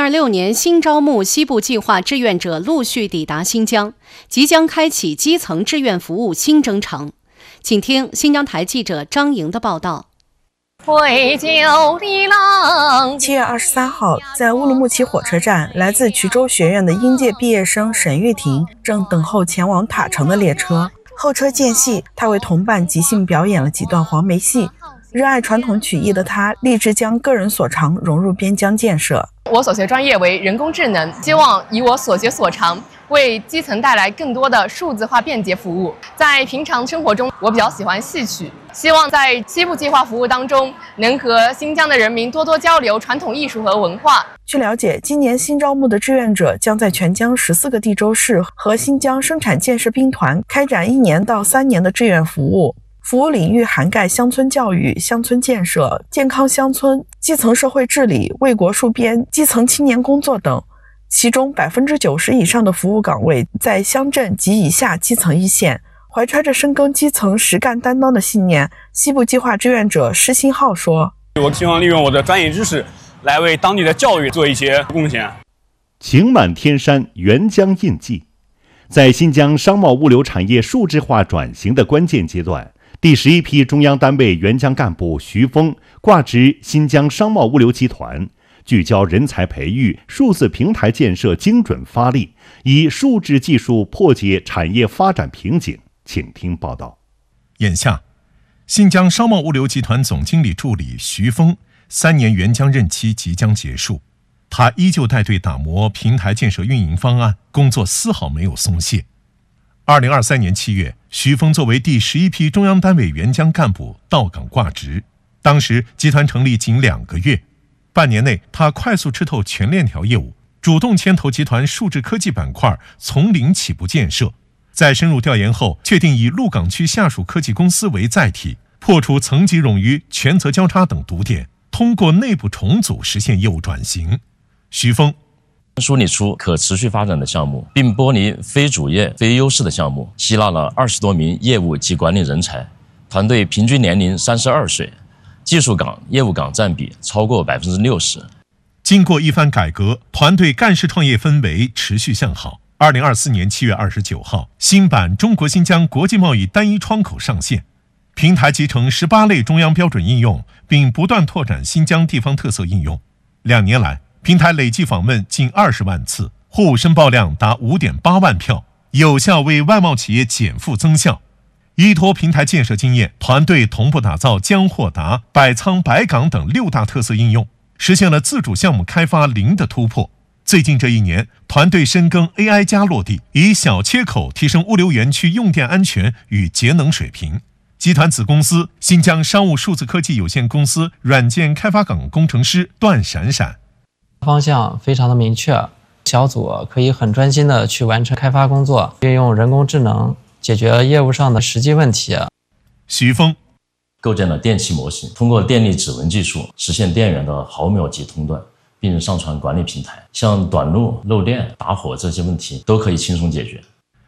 2026年新招募西部计划志愿者陆续抵达新疆，即将开启基层志愿服务新征程。请听新疆台记者张莹的报道。 回旧的郎 7月23号，在乌鲁木齐火车站，来自衢州学院的应届毕业生沈玉婷正等候前往塔城的列车。候车间隙，她为同伴即兴表演了几段黄梅戏。热爱传统曲艺的她，立志将个人所长融入边疆建设。 我所学专业为人工智能，希望以我所学所长，为基层带来更多的数字化便捷服务。在平常生活中，我比较喜欢戏曲，希望在西部计划服务当中，能和新疆的人民多多交流传统艺术和文化。 据了解，今年新招募的志愿者将在全疆14个地州市和新疆生产建设兵团开展1年到3年的志愿服务。服务领域涵盖乡村教育、乡村建设、健康乡村、基层社会治理、为国戍边、基层青年工作等。其中90%以上的服务岗位在乡镇及以下基层一线。怀揣着深耕基层实干担当的信念，西部计划志愿者施新浩说： 我希望利用我的专业知识来为当地的教育做一些贡献。 晴满天山，沅江印记。在新疆商贸物流产业数字化转型的关键阶段，第11批中央单位援疆干部徐峰挂职新疆商贸物流集团，聚焦人才培育、数字平台建设精准发力，以数字技术破解产业发展瓶颈。请听报道。 眼下，新疆商贸物流集团总经理助理徐峰3年援疆任期即将结束，他依旧带队打磨平台建设运营方案，工作丝毫没有松懈。2023年7月，徐峰作为第11批中央单位援疆干部到岗挂职。当时集团成立仅2个月，半年内他快速吃透全链条业务，主动牵头集团数字科技板块从零起步建设。在深入调研后，确定以鹿岗区下属科技公司为载体，破除层级冗余、权责交叉等堵点，通过内部重组实现业务转型。徐峰梳理出可持续发展的项目，并剥离非主业、非优势的项目，吸纳了20多名业务及管理人才，团队平均年龄32岁，技术岗、业务岗占比超过60%。 经过一番改革，团队干事创业氛围持续向好。2024年7月29号，新版中国新疆国际贸易单一窗口上线，平台集成18类中央标准应用，并不断拓展新疆地方特色应用。2年来，平台累计访问近20万次，货物申报量达5.8万票，有效为外贸企业减负增效。依托平台建设经验，团队同步打造江货达、百仓百港等6大特色应用，实现了自主项目开发零的突破。最近这1年，团队深耕 AI 加落地，以小切口提升物流园区用电安全与节能水平。集团子公司新疆商务数字科技有限公司软件开发岗工程师段闪闪： 方向非常的明确，小组可以很专心的去完成开发工作，运用人工智能解决业务上的实际问题。 徐峰构建了电气模型，通过电力指纹技术实现电源的毫秒级通断，并上传管理平台，像短路、漏电、打火这些问题都可以轻松解决。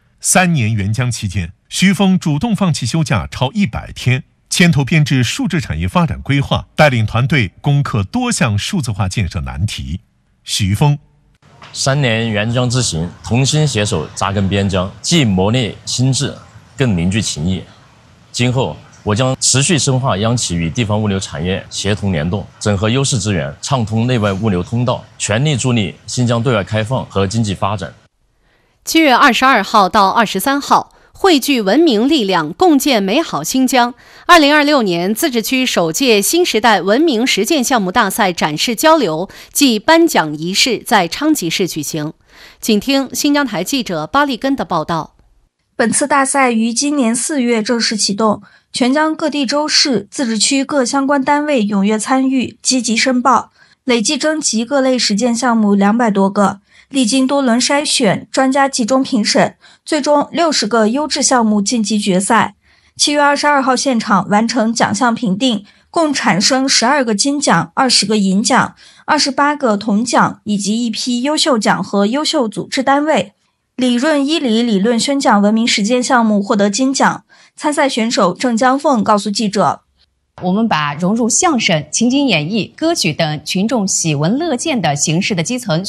3年援疆期间，徐峰主动放弃休假超100天，牵头编制数字产业发展规划，带领团队攻克多项数字化建设难题。徐峰 3年援疆之行，同心携手扎根边疆，既磨练心智，更凝聚情谊。今后我将持续深化央企与地方物流产业协同联动，整合优势资源，畅通内外物流通道，全力助力新疆对外开放和经济发展。 7月22号到23号，汇聚文明力量，共建美好新疆。2026年自治区首届新时代文明实践项目大赛展示交流暨颁奖仪式在昌吉市举行。请听新疆台记者巴利根的报道。 本次大赛于今年4月正式启动，全疆各地州市、自治区各相关单位踊跃参与，积极申报，累计征集各类实践项目200多个，历经多轮筛选，专家集中评审，最终60个优质项目晋级决赛。7月22号现场完成奖项评定，共产生12个金奖、20个银奖、28个铜奖以及1批优秀奖和优秀组织单位。理润伊犁理论宣讲文明实践项目获得金奖。参赛选手郑江凤告诉记者， 我们把融入相声、情景演绎、歌曲等群众喜闻乐见的形式的基层